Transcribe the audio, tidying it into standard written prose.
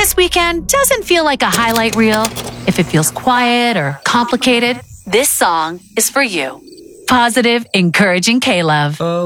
this weekend doesn't feel like a highlight reel, if it feels quiet or complicated, this song is for you. Positive, encouraging K-Love.